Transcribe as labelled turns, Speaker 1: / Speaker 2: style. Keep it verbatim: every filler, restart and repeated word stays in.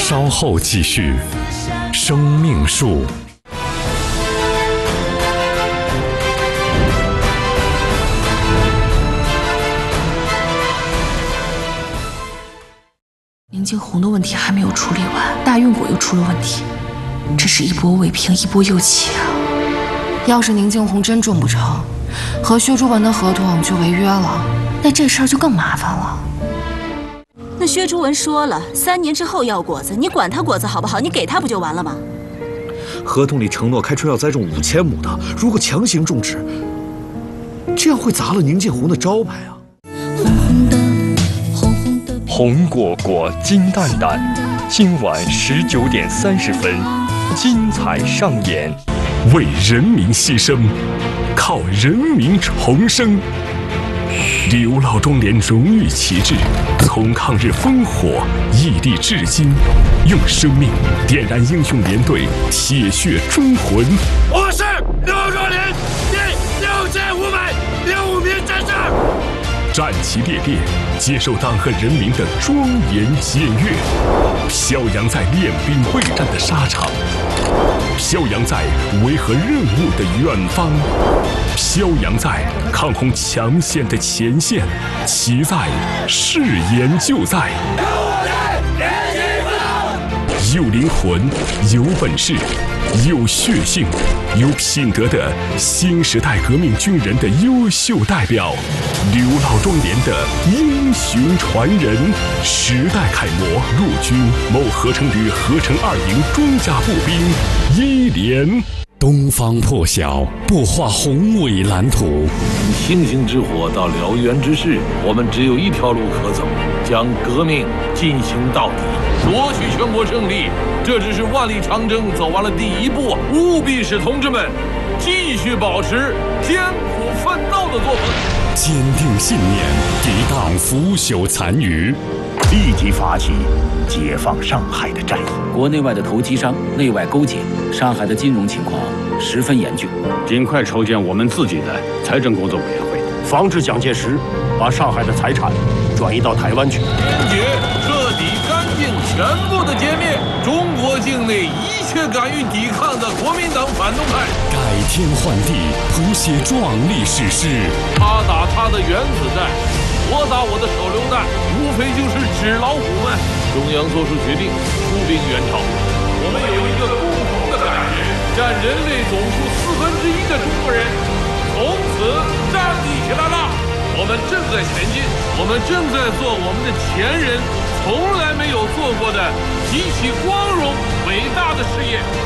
Speaker 1: 稍后继续。生命树。
Speaker 2: 宁静红的问题还没有处理完，大运国又出了问题，这是一波未平，一波又起啊！
Speaker 3: 要是宁静红真中不成，和薛朱文的合同就违约了，
Speaker 2: 那这事儿就更麻烦了。
Speaker 4: 那薛朱文说了，三年之后要果子，你管他果子好不好？你给他不就完了吗？
Speaker 5: 合同里承诺开春要栽种五千亩的，如果强行种植，这样会砸了宁静红的招牌啊！
Speaker 1: 红果果，金蛋蛋，今晚十九点三十分，精彩上演。为人民牺牲，靠人民重生。刘老庄连荣誉旗帜，从抗日烽火屹立至今，用生命点燃英雄连队铁血忠魂。
Speaker 6: 我是刘老庄连第六千五百零五名战士。
Speaker 1: 战旗猎猎，接受党和人民的庄严检阅，飘扬在练兵备战的沙场，飘扬在维和任务的远方，飘扬在抗洪抢险的前线，其在誓言就在。有灵魂，有本事，有血性，有品德的新时代革命军人的优秀代表，刘老庄连的英雄传人，时代楷模，陆军某合成旅合成二营装甲步兵一连。东方破晓，不画宏伟蓝图。
Speaker 6: 从星星之火到燎原之势，我们只有一条路可走，将革命进行到底，夺取全国胜利。这只是万里长征走完了第一步，务必使同志们继续保持艰苦奋斗的作风，
Speaker 1: 坚定信念，抵挡腐朽残余，
Speaker 7: 立即发起解放上海的战役。
Speaker 8: 国内外的投机商内外勾结，上海的金融情况十分严峻，
Speaker 9: 尽快筹建我们自己的财政工作委员会，
Speaker 7: 防止蒋介石把上海的财产转移到台湾去。
Speaker 6: 坚决彻底干净全部的歼灭中国境内一切敢于抵抗的国民党反动派，
Speaker 1: 改天换地，谱写壮丽史诗。
Speaker 6: 他打他的原子弹，我打我的手榴弹，无非就是纸老虎们。中央做出决定，出兵援朝。我们有一个共同的感觉，占人类总数四分之一的中国人从此站立起来了。我们正在前进，我们正在做我们的前人从来没有做过的极其光荣伟大的事业。